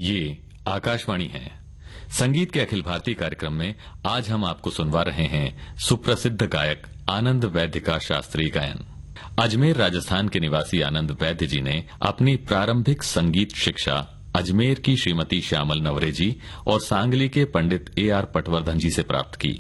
ये आकाशवाणी है। संगीत के अखिल भारतीय कार्यक्रम में आज हम आपको सुनवा रहे हैं सुप्रसिद्ध गायक आनंद वैद्य का शास्त्रीय गायन। अजमेर राजस्थान के निवासी आनंद वैद्य जी ने अपनी प्रारंभिक संगीत शिक्षा अजमेर की श्रीमती श्यामल नवरे जी और सांगली के पंडित A.R. पटवर्धन जी से प्राप्त की।